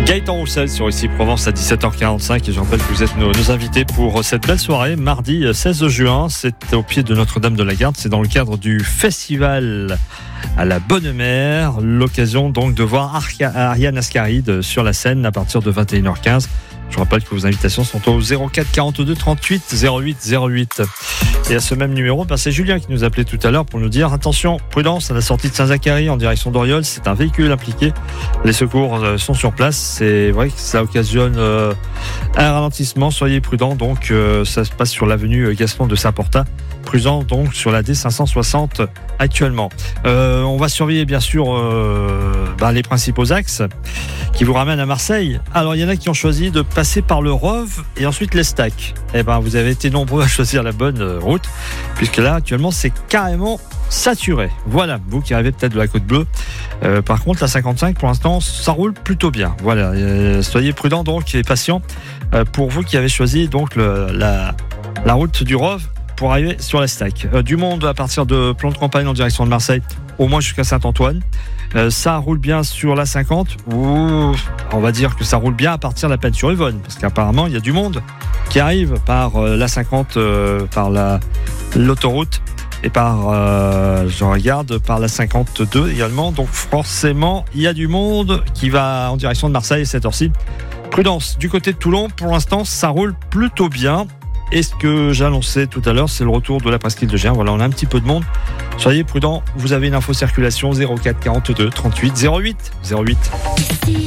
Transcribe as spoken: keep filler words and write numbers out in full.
Gaëtan Roussel sur Ici Provence à dix-sept heures quarante-cinq et je rappelle que vous êtes nos, nos invités pour cette belle soirée mardi seize juin. C'est au pied de Notre-Dame de la Garde, c'est dans le cadre du festival à la Bonne Mère, l'occasion donc de voir Arca- Ariane Ascaride sur la scène à partir de vingt et une heures quinze. Je rappelle que vos invitations sont au zéro quatre quarante-deux trente-huit zéro huit zéro huit. Et à ce même numéro, ben c'est Julien qui nous appelait tout à l'heure pour nous dire attention, prudence à la sortie de Saint-Zacharie en direction d'Oriol, c'est un véhicule impliqué. Les secours euh, sont sur place. C'est vrai que ça occasionne euh, un ralentissement. Soyez prudents. Donc euh, ça se passe sur l'avenue Gaston de Saint-Porta. Prudent donc sur la D cinq cent soixante actuellement. Euh, on va surveiller bien sûr euh, ben, les principaux axes qui vous ramènent à Marseille. Alors il y en a qui ont choisi de passer par le Rove et ensuite l'Estac. Eh ben vous avez été nombreux à choisir la bonne route puisque là actuellement c'est carrément saturé. Voilà, vous qui arrivez peut-être de la Côte Bleue. Euh, par contre la cinquante-cinq pour l'instant ça roule plutôt bien. Voilà, euh, soyez prudents donc et patients euh, pour vous qui avez choisi donc le, la, la route du Rove pour arriver sur l'Estac. Euh, du monde à partir de Plan de Campagne en direction de Marseille, au moins jusqu'à Saint-Antoine. Euh, ça roule bien sur la cinquante. Ouh, on va dire que ça roule bien à partir de la Plaine-sur-Yvonne, parce qu'apparemment il y a du monde qui arrive par euh, la cinquante, euh, par la l'autoroute et par, euh, je regarde, par la cinquante-deux également. Donc forcément il y a du monde qui va en direction de Marseille à cette heure-ci. Prudence du côté de Toulon. Pour l'instant, ça roule plutôt bien. Et ce que j'annonçais tout à l'heure, c'est le retour de la presqu'île de Gien. Voilà, on a un petit peu de monde. Soyez prudents, vous avez une info circulation zéro quatre quarante-deux trente-huit zéro huit zéro huit.